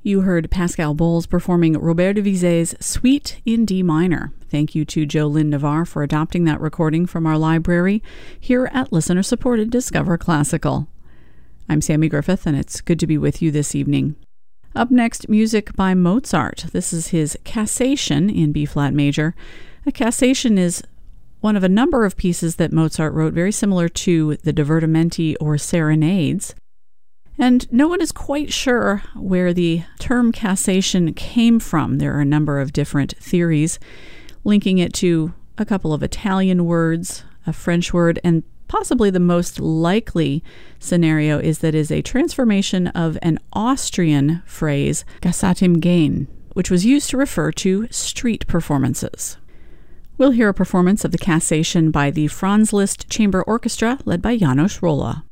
You heard Pascal Bowles performing Robert de Vizet's Suite in D minor. Thank you to Jolynn Navarre for adopting that recording from our library here at listener-supported Discover Classical. I'm Sammy Griffith, and it's good to be with you this evening. Up next, music by Mozart. This is his Cassation in B-flat major. A cassation is one of a number of pieces that Mozart wrote, very similar to the divertimenti or serenades. And no one is quite sure where the term cassation came from. There are a number of different theories linking it to a couple of Italian words, a French word, and possibly the most likely scenario is that it is a transformation of an Austrian phrase, Cassatim gehen, which was used to refer to street performances. We'll hear a performance of the Cassation by the Franz Liszt Chamber Orchestra, led by János Róla.